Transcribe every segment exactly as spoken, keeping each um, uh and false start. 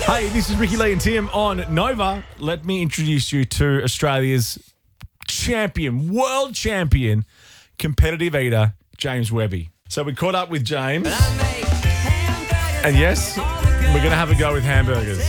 Hey, this is Ricky Lee and Tim on Nova. Let me introduce you to Australia's champion, world champion, competitive eater, James Webby. So we caught up with James. And yes, we're going to have a go with hamburgers.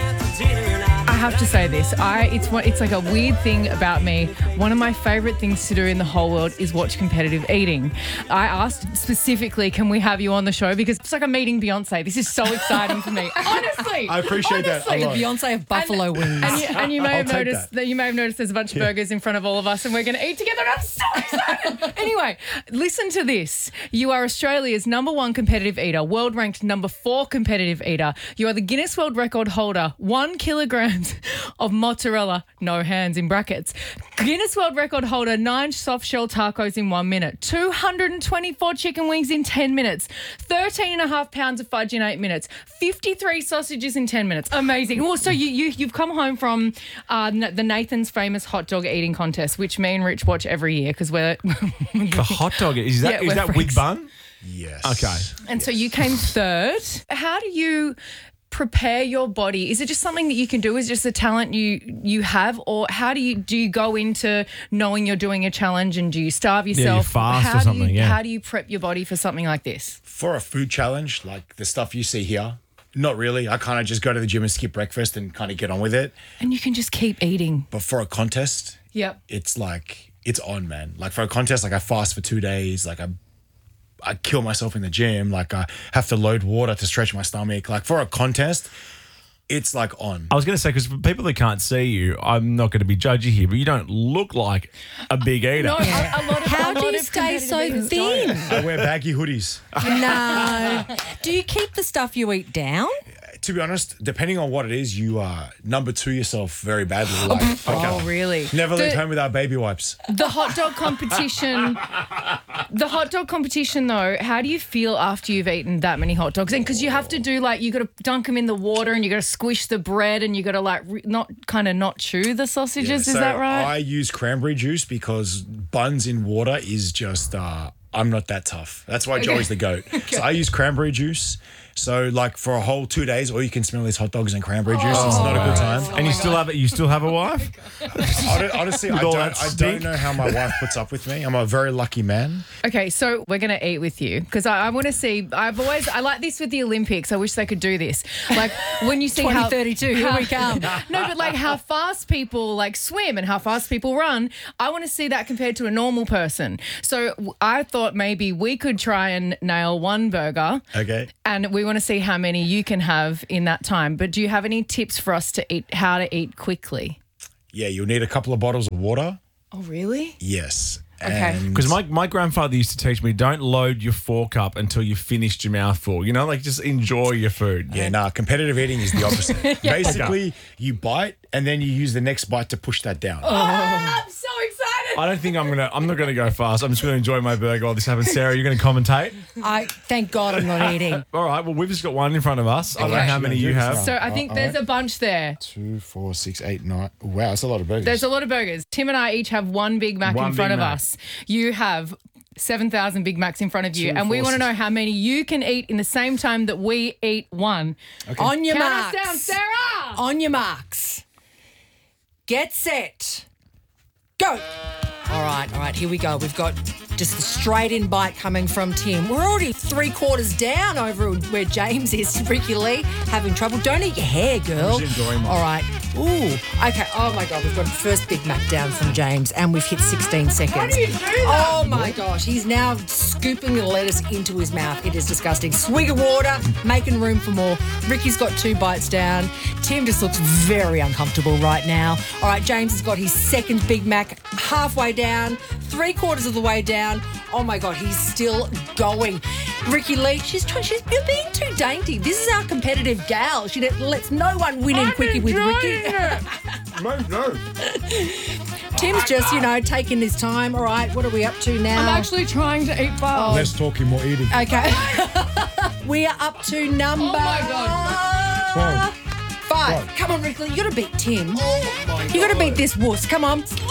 I have to say this. I it's what it's like a weird thing about me. One of my favourite things to do in the whole world is watch competitive eating. I asked specifically, can we have you on the show? Because it's like I'm meeting Beyonce. This is so exciting for me. Honestly. I appreciate honestly. that a lot. Beyonce of buffalo and, wings. And you, and you may I'll have take noticed that. that you may have noticed there's a bunch of Yeah. burgers in front of all of us and we're going to eat together. And I'm so excited. Anyway, listen to this. You are Australia's number one competitive eater, world ranked number four competitive eater. You are the Guinness World Record holder, one kilograms of mozzarella, no hands in brackets. Guinness World Record holder, nine soft shell tacos in one minute, two hundred twenty-four chicken wings in ten minutes, thirteen and a half pounds of fudge in eight minutes, fifty-three sausages in ten minutes. Amazing. Well, so you, you, you've come home from uh, the Nathan's famous hot dog eating contest, which me and Rich watch every year because we're... The hot dog, is that, Yeah, is we're that with freaks. bun? Yes. Okay. And so you came third. How do you prepare your body? Is it just something that you can do? Is it just a talent you you have? Or how do you do you go into knowing you're doing a challenge and do you starve yourself? fast or how do something, you, yeah. How do you prep your body for something like this? For a food challenge, like the stuff you see here, not really. I kind of just go to the gym and skip breakfast and kind of get on with it. And you can just keep eating. But for a contest, Yep. it's like, it's on, man. Like for a contest, like I fast for two days. Like I I kill myself in the gym. Like I have to load water to stretch my stomach. Like for a contest, it's like on. I was going to say, because for people that can't see you, I'm not going to be judgy here, but you don't look like a big eater. No, a, a lot of How a do lot you of stay competitive so eaters thin? don't. I wear baggy hoodies. No. Do you keep the stuff you eat down? To be honest, depending on what it is, you uh, number two yourself very badly. Like, Oh, really? Never leave The- home without baby wipes. The hot dog competition, the hot dog competition though, how do you feel after you've eaten that many hot dogs? And because you have to do like, you got to dunk them in the water and you got to squish the bread and you got to like re- not kind of not chew the sausages. Yeah, Is so that right? I use cranberry juice because buns in water is just, uh, I'm not that tough. That's why Joey's the GOAT. So I use cranberry juice. So like for a whole two days, all you can smell is hot dogs and cranberry juice. It's not a good time. And you still have it. You still have a wife? Hon- Honestly, I With all don't, that I stink? don't know how my wife puts up with me. I'm a very lucky man. Okay, so we're going to eat with you because I, I want to see, I've always, I like this with the Olympics. I wish they could do this. Like when you see how... twenty thirty-two, here how- we come. No, but like how fast people like swim and how fast people run. I want to see that compared to a normal person. So w- I thought maybe we could try and nail one burger. Okay. And we want to see how many you can have in that time. But do you have any tips for us to eat, how to eat quickly? Yeah, you'll need a couple of bottles of water. Oh, really? Yes. Okay. And Because my, my grandfather used to teach me, don't load your fork up until you've finished your mouthful. You know, like just enjoy your food. Yeah, nah, competitive eating is the opposite. Basically, you bite and then you use the next bite to push that down. I'm so excited. I don't think I'm gonna. I'm not gonna go fast. I'm just gonna enjoy my burger while this happens. Sarah, you're gonna commentate. I thank God I'm not eating. All right. Well, we've just got one in front of us. I don't know Okay. how many you have. So I think there's a bunch there. Two, four, six, eight, nine. Wow, that's a lot of burgers. There's a lot of burgers. Tim and I each have one Big Mac One in front Big of Mac. us. You have seven thousand Big Macs in front of you. Two, and we four, want to six. know how many you can eat in the same time that we eat one. On your Count marks. us down, Sarah. On your marks. Get set. Go. All right, all right, here we go. We've got just the straight in bite coming from Tim. We're already three quarters down over where James is, Ricky Lee, having trouble. Don't eat your hair, girl. just enjoying mine. All right. Ooh. Okay. Oh my God, we've got the first Big Mac down from James, and we've hit sixteen seconds. How do you do that? Oh my gosh, he's now scooping the lettuce into his mouth. It is disgusting. Swig of water, making room for more. Ricky's got two bites down. Tim just looks very uncomfortable right now. All right, James has got his second Big Mac halfway down, three quarters of the way down. Oh my God, he's still going. Ricky Lee, she's trying, she's you're being too dainty. This is our competitive gal. She lets no one win in I'm quickie with Ricky. enjoying it. No, no. Tim's just, you know, taking his time. All right, what are we up to now? I'm actually trying to eat fast. Less talking, more eating. Okay. We are up to number Oh my God. Twelve. five. Come on, Ricky, you got to beat Tim. You got to beat this wuss. Come on. Slam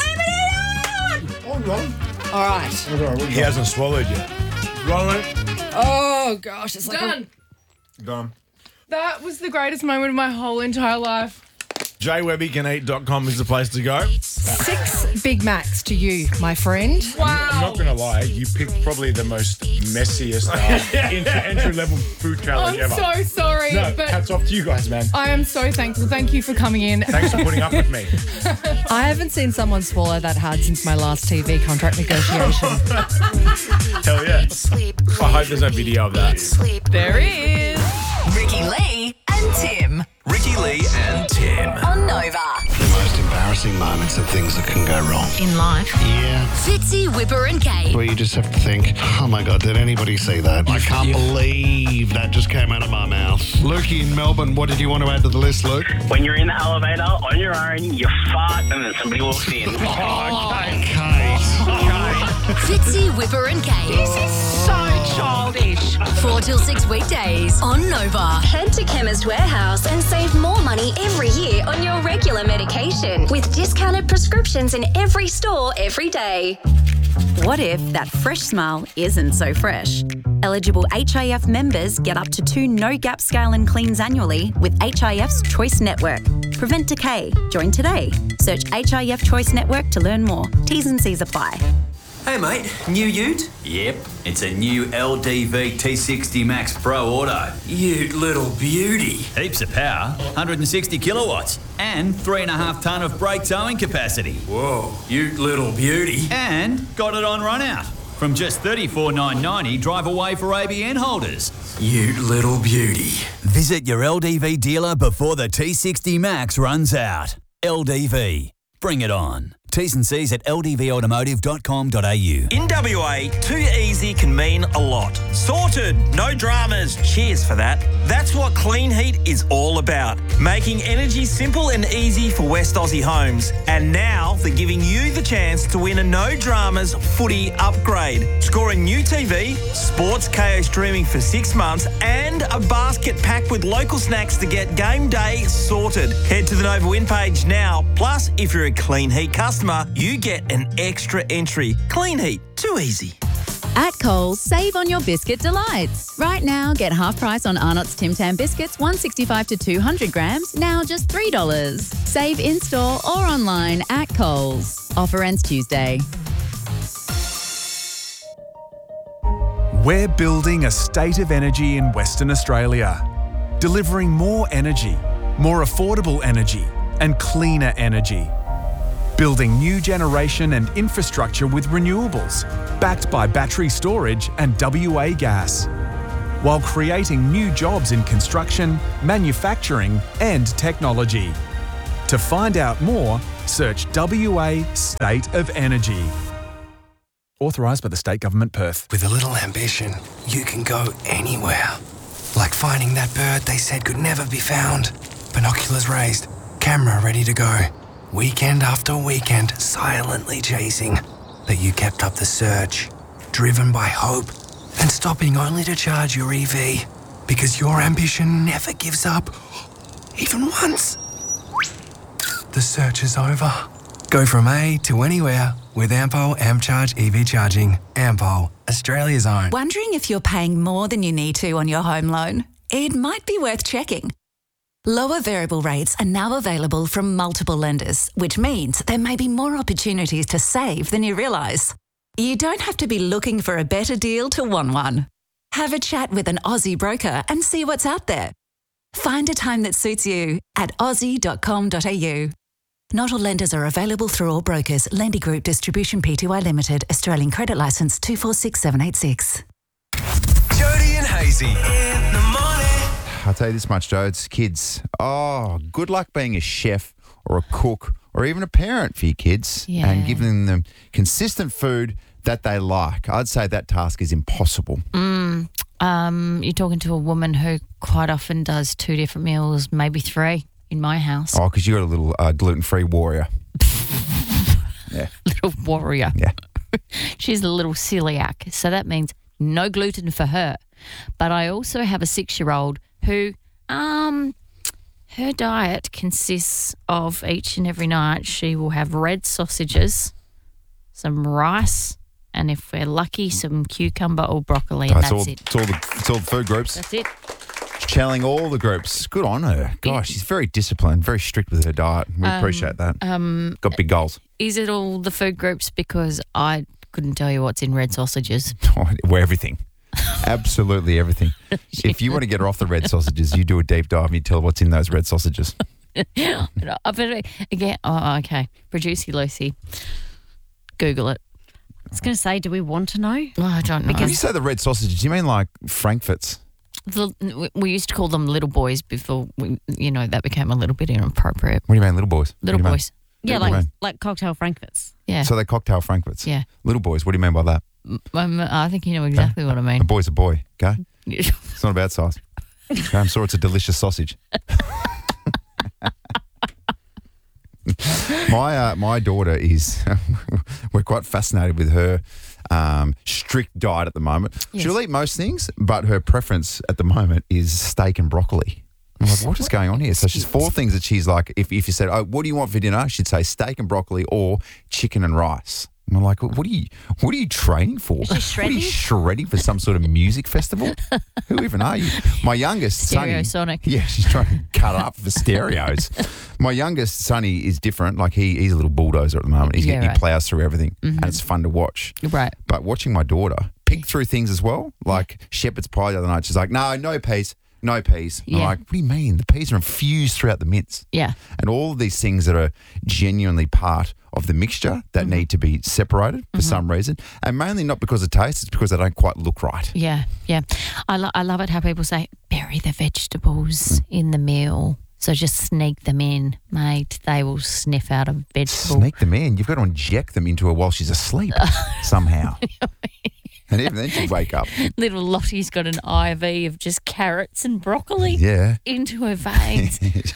it in. Oh, no. All right. He hasn't swallowed yet. Roll it. Oh, gosh. It's like a- Done. Done. That was the greatest moment of my whole entire life. j webby can eat dot com is the place to go. Six Big Macs to you, my friend. Wow. I'm not going to lie, you picked probably the most messiest uh, entry, entry-level food challenge I'm ever. so sorry, no, but hats off to you guys, man. I am so thankful. Thank you for coming in. Thanks for putting up with me. I haven't seen someone swallow that hard since my last T V contract negotiation. Hell yeah. I hope there's no video of that. There is. Ricky Lee and Tim. Ricky Lee and Tim. On Nova. The most embarrassing moments are things that can go wrong. In life. Yeah. Fitzy, Whipper and Kate. Where you just have to think, oh my God, did anybody see that? I can't believe that just came out of my mouth. Lukey in Melbourne, what did you want to add to the list, Luke? When you're in the elevator on your own, you fart and then somebody walks in. Oh, Kate. Fitzy, Whipper and Kate. This is so childish. Four till six weekdays on Nova. Head to Chemist Warehouse and save more money every year on your regular medication with discounted prescriptions in every store every day. What if that fresh smile isn't so fresh? Eligible H I F members get up to two no-gap scale and cleans annually with H I F's Choice Network. Prevent decay. Join today. Search H I F Choice Network to learn more. T's and C's apply. Hey mate, new ute? Yep, it's a new L D V T sixty Max Pro Auto. Ute little beauty. Heaps of power, one hundred sixty kilowatts, and three and a half tonne of brake towing capacity. Whoa, ute little beauty. And got it on run out. From just thirty-four thousand nine hundred ninety dollars, drive away for A B N holders. Ute little beauty. Visit your L D V dealer before the T sixty Max runs out. L D V, bring it on. T's and C's at l d v automotive dot com dot a u. In W A, too easy can mean a lot. Sorted, no dramas, cheers for that. That's what Clean Heat is all about. Making energy simple and easy for West Aussie homes. And now they're giving you the chance to win a no dramas footy upgrade. Score a new T V, Sports K O streaming for six months, and a basket packed with local snacks to get game day sorted. Head to the Nova Win page now. Plus, if you're a Clean Heat customer, you get an extra entry. Clean Heat, too easy. At Coles, save on your biscuit delights. Right now, get half price on Arnott's Tim Tam biscuits, one sixty-five to two hundred grams, now just three dollars. Save in-store or online at Coles. Offer ends Tuesday. We're building a state of energy in Western Australia, delivering more energy, more affordable energy, and cleaner energy. Building new generation and infrastructure with renewables, backed by battery storage and W A gas, while creating new jobs in construction, manufacturing, and technology. To find out more, search W A State of Energy. Authorised by the State Government, Perth. With a little ambition, you can go anywhere. Like finding that bird they said could never be found. Binoculars raised, camera ready to go. Weekend after weekend, silently chasing. But you kept up the search, driven by hope, and stopping only to charge your E V. Because your ambition never gives up, even once. The search is over. Go from A to anywhere with Ampol AmpCharge E V charging. Ampol, Australia's own. Wondering if you're paying more than you need to on your home loan? It might be worth checking. Lower variable rates are now available from multiple lenders, which means there may be more opportunities to save than you realise. You don't have to be looking for a better deal to want one. Have a chat with an Aussie broker and see what's out there. Find a time that suits you at aussie dot com dot a u. Not all lenders are available through all brokers. Lendy Group Distribution Pty Limited, Australian Credit Licence two four six seven eight six. Jody and Hazy in the morning. I'll tell you this much, Joe. It's kids. Oh, good luck being a chef or a cook or even a parent for your kids Yeah. and giving them consistent food that they like. I'd say that task is impossible. Mm, um, you're talking to a woman who quite often does two different meals, maybe three, in my house. Oh, because you got a little uh, gluten-free warrior. Yeah. Little warrior. Yeah. She's a little celiac, so that means no gluten for her. But I also have a six-year-old who, um, her diet consists of each and every night she will have red sausages, some rice, and if we're lucky, some cucumber or broccoli, and That's that's all, it. It's all, the, it's all the food groups. That's it. channeling all the groups. Good on her. Gosh, she's very disciplined, very strict with her diet. We Um, appreciate that. Um, Got big goals. Is it all the food groups? Because I couldn't tell you what's in red sausages. We're everything. Absolutely everything. If you want to get her off the red sausages, you do a deep dive and you tell her what's in those red sausages. But again, oh, okay. Producer Lucy, Google it. I was going to say, do we want to know? Oh, I don't know. When you say the red sausages, do you mean like Frankfurts? The, we used to call them little boys before, we, you know, that became a little bit inappropriate. What do you mean, little boys? Little What do you mean? boys. Yeah, What do you like mean? like cocktail Frankfurts. Yeah. So they're cocktail Frankfurts? Yeah. Little boys, what do you mean by that? Um, I think you know exactly what I A mean. boy's a boy, okay? It's not about size. Okay, I'm sure it's a delicious sausage. my uh, my daughter is, we're quite fascinated with her um, strict diet at the moment. Yes. She'll eat most things, but her preference at the moment is steak and broccoli. I'm like, what is going on here? So she's four things that she's like, if, if you said, oh, what do you want for dinner? She'd say steak and broccoli or chicken and rice. And I'm like, what are you what are you training for? Is she What are shredding? you shredding for some sort of music festival? Who even are you? My youngest, Sonny. Stereosonic. Yeah, she's trying to cut up for stereos. My youngest, Sonny, is different. Like he, he's a little bulldozer at the moment. He's, Yeah, He right. plows through everything Mhm. and it's fun to watch. Right. But watching my daughter pick through things as well, like shepherd's pie the other night, she's like, no, no peas. No peas. I'm Yeah. like, what do you mean? The peas are infused throughout the mince. Yeah. And all of these things that are genuinely part of the mixture that need to be separated for some reason. And mainly not because of taste, it's because they don't quite look right. Yeah, yeah. I, lo- I love it how people say, bury the vegetables Mm. in the meal. So just sneak them in, mate. They will sniff out a vegetable. Sneak them in. You've got to inject them into her while she's asleep somehow. And even then she'll wake up. Little Lottie's got an I V of just carrots and broccoli Yeah. into her veins.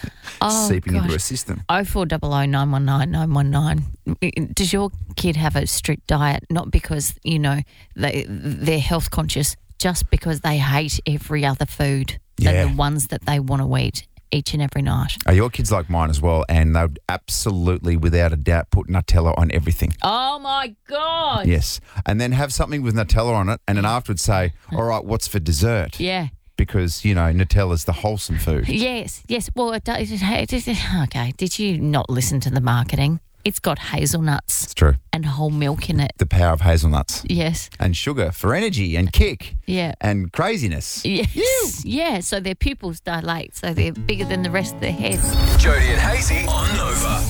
Oh, Seeping into gosh. her system. Oh four double oh nine one nine nine one nine. Does your kid have a strict diet? Not because, you know, they, they're health conscious, just because they hate every other food Yeah. than the ones that they want to eat each and every night. Are your kids like mine as well? And they would absolutely, without a doubt, put Nutella on everything. Oh my God. Yes. And then have something with Nutella on it and then afterwards say, all right, what's for dessert? Yeah. Because, you know, Nutella's the wholesome food. Yes, yes. Well, it does, it, it, it, okay. Did you not listen to the marketing? It's got hazelnuts It's true. and whole milk in it. The power of hazelnuts. Yes. And sugar for energy and kick Yeah. and craziness. Yes. Yeah. So their pupils dilate, so they're bigger than the rest of their head. Jody and Hazy on Nova.